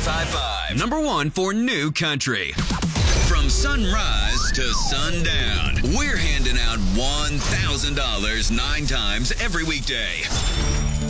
High Five. #1 for new country. From sunrise to sundown, we're handing out $1,000 9 times every weekday.